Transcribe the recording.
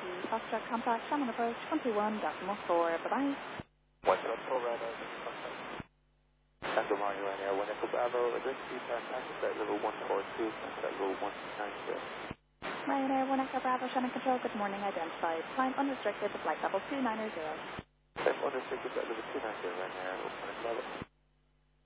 Foxtrot Compact, Shannon Approach, 21.4. Bye-bye. What's up, Colorado? Tango Mario right here. 1 Echo Bravo, address CPAP, access at level 142, at level 190. Ryanair, 1 Echo Bravo, Shannon Control, good morning, identified. Climb unrestricted to flight level 290. Climb unrestricted at level 290 right here, open level.